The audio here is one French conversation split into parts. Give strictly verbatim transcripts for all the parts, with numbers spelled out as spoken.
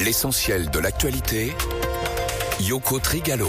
L'essentiel de l'actualité, Yoko Trigalo.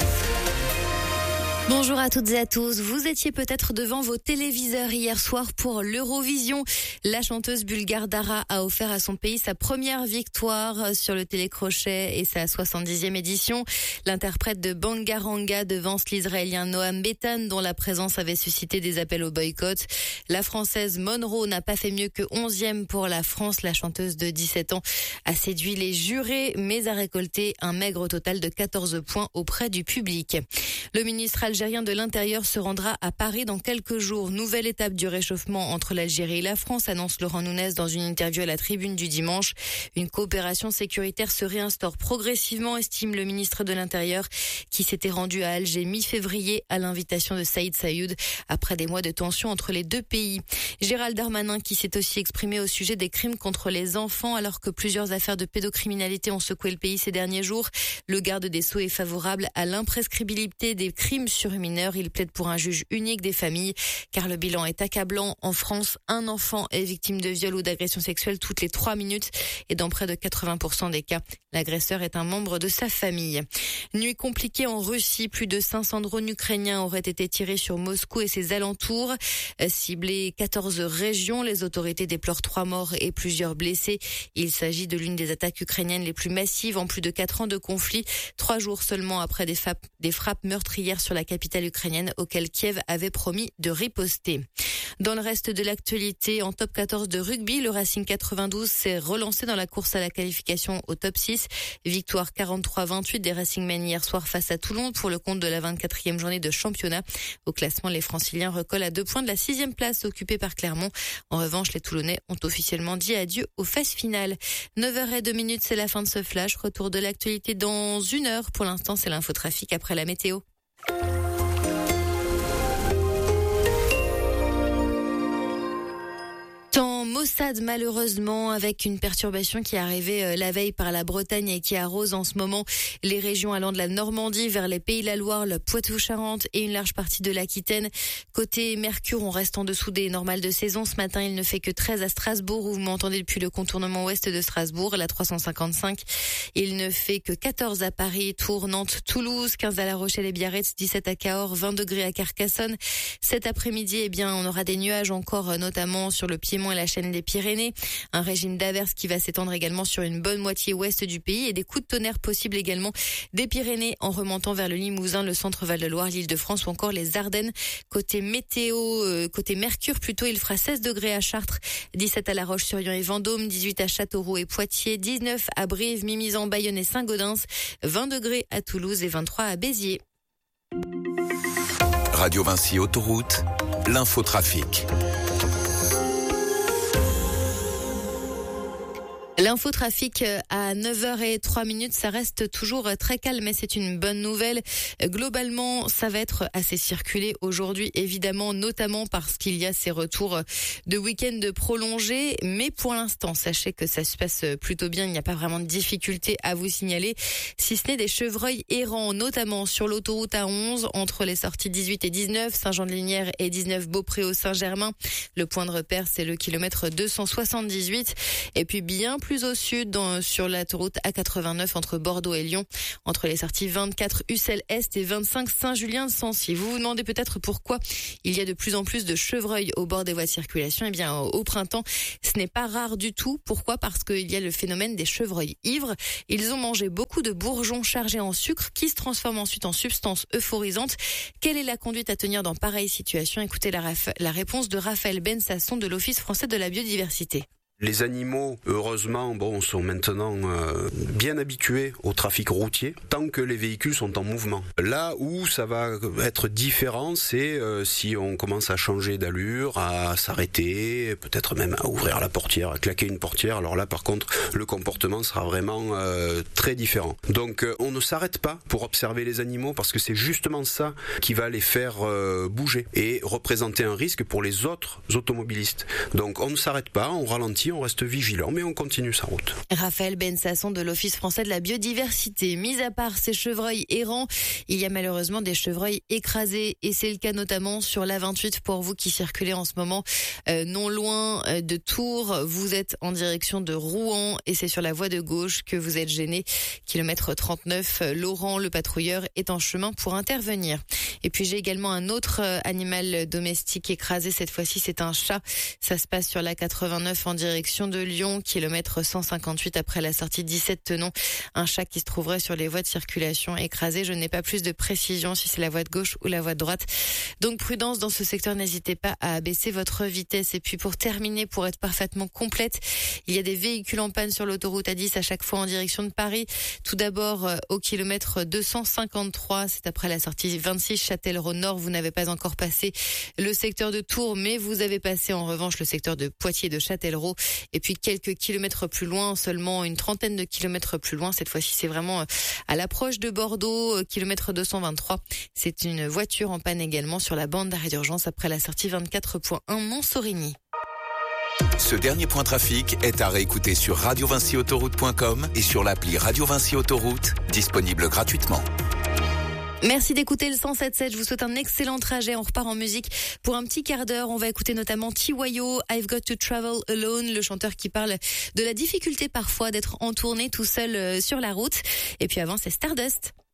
Bonjour à toutes et à tous. Vous étiez peut-être devant vos téléviseurs hier soir pour l'Eurovision. La chanteuse bulgare Dara a offert à son pays sa première victoire sur le télécrochet et sa soixante-dixième édition. L'interprète de Bangaranga devance l'Israélien Noam Betan, dont la présence avait suscité des appels au boycott. La Française Monroe n'a pas fait mieux que onzième pour la France. La chanteuse de dix-sept ans a séduit les jurés, mais a récolté un maigre total de quatorze points auprès du public. Le ministre algérien de l'Intérieur se rendra à Paris dans quelques jours. Nouvelle étape du réchauffement entre l'Algérie et la France, annonce Laurent Nunez dans une interview à la Tribune du dimanche. Une coopération sécuritaire se réinstaure progressivement, estime le ministre de l'Intérieur, qui s'était rendu à Alger mi-février à l'invitation de Saïd Saïoud après des mois de tension entre les deux pays. Gérald Darmanin, qui s'est aussi exprimé au sujet des crimes contre les enfants, alors que plusieurs affaires de pédocriminalité ont secoué le pays ces derniers jours. Le garde des Sceaux est favorable à l'imprescriptibilité des crimes sur une mineurs. Il plaide pour un juge unique des familles, car le bilan est accablant. En France, un enfant est victime de viol ou d'agression sexuelle toutes les trois minutes et dans près de quatre-vingts pour cent des cas, l'agresseur est un membre de sa famille. Nuit compliquée en Russie, plus de cinq cents drones ukrainiens auraient été tirés sur Moscou et ses alentours. Ciblés quatorze régions, les autorités déplorent trois morts et plusieurs blessés. Il s'agit de l'une des attaques ukrainiennes les plus massives en plus de quatre ans de conflit, trois jours seulement après des, fa- des frappes meurtrières sur la capitale ukrainienne auquel Kiev avait promis de riposter. Dans le reste de l'actualité, en top quatorze de rugby, le Racing quatre-vingt-douze s'est relancé dans la course à la qualification au top six. Victoire quarante-trois à vingt-huit des Racingmen hier soir face à Toulon pour le compte de la vingt-quatrième journée de championnat. Au classement, les Franciliens recollent à deux points de la sixième place occupée par Clermont. En revanche, les Toulonnais ont officiellement dit adieu aux phases finales. neuf heures zéro deux minutes, c'est la fin de ce flash. Retour de l'actualité dans une heure. Pour l'instant, c'est l'infotrafic après la météo. Maussade malheureusement, avec une perturbation qui est arrivée la veille par la Bretagne et qui arrose en ce moment les régions allant de la Normandie vers les Pays de la Loire, le Poitou-Charentes et une large partie de l'Aquitaine. Côté Mercure, on reste en dessous des normales de saison. Ce matin, il ne fait que treize à Strasbourg, où vous m'entendez depuis le contournement ouest de Strasbourg, la trois cent cinquante-cinq. Il ne fait que quatorze à Paris, Tours, Nantes, Toulouse, quinze à La Rochelle et Biarritz, dix-sept à Cahors, vingt degrés à Carcassonne. Cet après-midi, eh bien, on aura des nuages encore, notamment sur le Piémont et la chaîne des Pyrénées, un régime d'averses qui va s'étendre également sur une bonne moitié ouest du pays et des coups de tonnerre possibles également des Pyrénées en remontant vers le Limousin, le centre Val-de-Loire, l'Île-de-France ou encore les Ardennes. Côté météo, euh, côté Mercure plutôt, il fera seize degrés à Chartres, dix-sept à La Roche-sur-Yon et Vendôme, dix-huit à Châteauroux et Poitiers, dix-neuf à Brive, Mimizan, Bayonne et Saint-Gaudens, vingt degrés à Toulouse et vingt-trois à Béziers. Radio Vinci Autoroute, l'infotrafic. L'infotrafic à neuf heures zéro trois minutes, ça reste toujours très calme, mais c'est une bonne nouvelle. Globalement, ça va être assez circulé aujourd'hui, évidemment, notamment parce qu'il y a ces retours de week-end prolongés. Mais pour l'instant, sachez que ça se passe plutôt bien. Il n'y a pas vraiment de difficultés à vous signaler, si ce n'est des chevreuils errants, notamment sur l'autoroute A onze, entre les sorties dix-huit et dix-neuf, Saint-Jean-de-Lignières et dix-neuf Beaupré-au-Saint-Germain. Le point de repère, c'est le kilomètre deux cent soixante-dix-huit. Et puis bien plus au sud, dans, sur l'autoroute A quatre-vingt-neuf entre Bordeaux et Lyon, entre les sorties vingt-quatre Ussel-Est et vingt-cinq Saint-Julien-de-Sancy. Vous vous demandez peut-être pourquoi il y a de plus en plus de chevreuils au bord des voies de circulation. Eh bien, au printemps, ce n'est pas rare du tout. Pourquoi ? Parce qu'il y a le phénomène des chevreuils ivres. Ils ont mangé beaucoup de bourgeons chargés en sucre qui se transforment ensuite en substances euphorisantes. Quelle est la conduite à tenir dans pareille situation ? Écoutez la, raf- la réponse de Raphaël Bensasson de l'Office français de la biodiversité. Les animaux, heureusement, bon, sont maintenant euh, bien habitués au trafic routier, tant que les véhicules sont en mouvement. Là où ça va être différent, c'est euh, si on commence à changer d'allure, à s'arrêter, peut-être même à ouvrir la portière, à claquer une portière. Alors là, par contre, le comportement sera vraiment euh, très différent. Donc, euh, on ne s'arrête pas pour observer les animaux, parce que c'est justement ça qui va les faire euh, bouger et représenter un risque pour les autres automobilistes. Donc, on ne s'arrête pas, on ralentit. temps-ci, on reste vigilant, mais on continue sa route. Raphaël Bensasson de l'Office français de la biodiversité. Mis à part ces chevreuils errants, il y a malheureusement des chevreuils écrasés et c'est le cas notamment sur l'A vingt-huit pour vous qui circulez en ce moment euh, non loin de Tours. Vous êtes en direction de Rouen et c'est sur la voie de gauche que vous êtes gêné. Kilomètre trente-neuf, Laurent, le patrouilleur, est en chemin pour intervenir. Et puis j'ai également un autre animal domestique écrasé. Cette fois-ci, c'est un chat. Ça se passe sur la quatre-vingt-neuf en direction de Lyon, kilomètre cent cinquante-huit après la sortie dix-sept Tenon. Un chat qui se trouverait sur les voies de circulation écrasé. Je n'ai pas plus de précision si c'est la voie de gauche ou la voie de droite. Donc prudence dans ce secteur. N'hésitez pas à abaisser votre vitesse. Et puis pour terminer, pour être parfaitement complète, il y a des véhicules en panne sur l'autoroute A dix à chaque fois en direction de Paris. Tout d'abord au kilomètre deux cent cinquante-trois, c'est après la sortie vingt-six Châtellerault Nord. Vous n'avez pas encore passé le secteur de Tours, mais vous avez passé en revanche le secteur de Poitiers de Châtellerault. Et puis quelques kilomètres plus loin, seulement une trentaine de kilomètres plus loin, cette fois-ci c'est vraiment à l'approche de Bordeaux, kilomètre deux cent vingt-trois. C'est une voiture en panne également sur la bande d'arrêt d'urgence après la sortie vingt-quatre point un Montsorigny. Ce dernier point trafic est à réécouter sur radio vinci autoroute point com et sur l'appli Radio Vinci Autoroute, disponible gratuitement. Merci d'écouter le cent sept virgule sept. Je vous souhaite un excellent trajet. On repart en musique pour un petit quart d'heure. On va écouter notamment T Y O, I've Got to Travel Alone, le chanteur qui parle de la difficulté parfois d'être en tournée tout seul sur la route. Et puis avant, c'est Stardust.